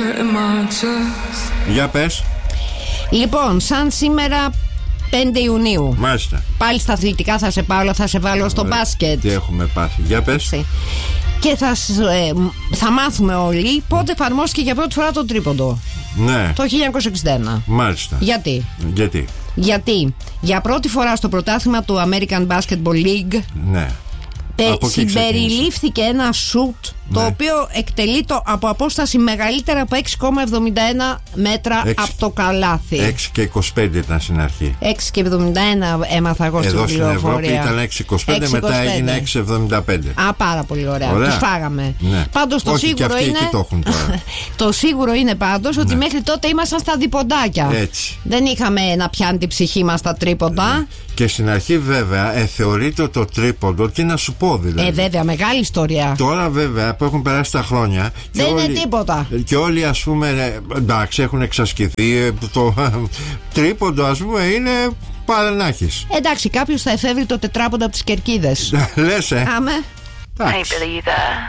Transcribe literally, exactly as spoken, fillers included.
Για πες. Λοιπόν, σαν σήμερα πέντε Ιουνίου. Μάλιστα. Πάλι στα αθλητικά θα σε πάω, θα σε βάλω στο μπάσκετ. Τι έχουμε πάθει. Για πες. Και θα, ε, θα μάθουμε όλοι πότε εφαρμόστηκε για πρώτη φορά το τρίποντο. Ναι. Το χίλια εννιακόσια εξήντα ένα. Μάλιστα. Γιατί? Γιατί? Γιατί για πρώτη φορά στο πρωτάθλημα του American Basketball League, ναι, συμπεριλήφθηκε ένα σουτ, ναι, το οποίο εκτελείται από απόσταση μεγαλύτερα από έξι κόμμα εβδομήντα ένα μέτρα έξι, από το καλάθι. έξι και είκοσι πέντε ήταν στην αρχή. έξι και εβδομήντα ένα έμαθα εγώ στην πληροφορία. Εδώ στην Ευρώπη ήταν έξι και είκοσι πέντε, μετά έγινε έξι και εβδομήντα πέντε. Α, πάρα πολύ ωραία. Τους φάγαμε. Ναι. Πάντως το όχι, σίγουρο είναι. Το, το σίγουρο είναι πάντως ότι, ναι, μέχρι τότε ήμασταν στα διποντάκια. Έτσι. Δεν είχαμε να πιάνει την ψυχή μας στα τρίποντα. Ναι. Και στην αρχή βέβαια ε, θεωρείται το τρίποντο, τι να σου πω δηλαδή. Ε, βέβαια, μεγάλη ιστορία. Τώρα βέβαια που έχουν περάσει τα χρόνια. Δεν είναι όλοι, τίποτα. Και όλοι ας πούμε, εντάξει, έχουν εξασκηθεί. Το τρίποντο ας πούμε είναι παρενάχης. Εντάξει, κάποιος θα εφεύρει το τετράποντο από τις κερκίδες. Λες, ε. Άμε. I believe that.